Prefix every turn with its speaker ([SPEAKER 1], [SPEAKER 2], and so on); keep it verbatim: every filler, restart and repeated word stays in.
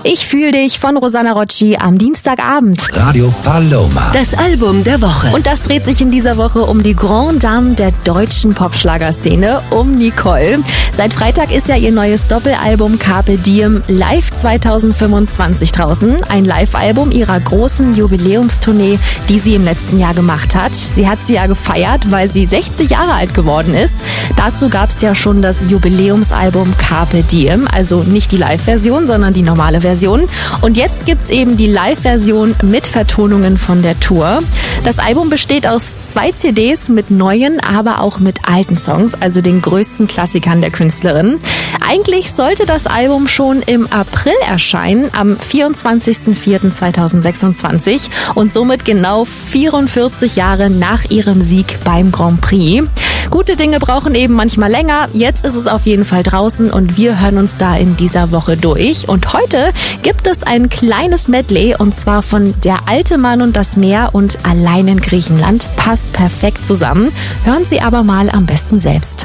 [SPEAKER 1] Ich fühl dich von Rosanna Rocci am Dienstagabend.
[SPEAKER 2] Radio Paloma.
[SPEAKER 3] Das Album der Woche.
[SPEAKER 1] Und das dreht sich in dieser Woche um die Grande Dame der deutschen Popschlagerszene, um Nicole. Seit Freitag ist ja ihr neues Doppelalbum Carpe Diem Live zwanzig fünfundzwanzig draußen. Ein Live-Album ihrer großen Jubiläumstournee, die sie im letzten Jahr gemacht hat. Sie hat sie ja gefeiert, weil sie sechzig Jahre alt geworden ist. Dazu gab es ja schon das Jubiläumsalbum Carpe Diem, also nicht die Live-Version, sondern die normale Version. Und jetzt gibt's eben die Live-Version mit Vertonungen von der Tour. Das Album besteht aus zwei C Ds mit neuen, aber auch mit alten Songs, also den größten Klassikern der Künstlerin. Eigentlich sollte das Album schon im April erscheinen, am vierundzwanzigsten vierten zweitausendsechsundzwanzig und somit genau vierundvierzig Jahre nach ihrem Sieg beim Grand Prix. Gute Dinge brauchen eben manchmal länger. Jetzt ist es auf jeden Fall draußen und wir hören uns da in dieser Woche durch. Und heute gibt es ein kleines Medley und zwar von Der alte Mann und das Meer und Allein in Griechenland. Passt perfekt zusammen. Hören Sie aber mal am besten selbst.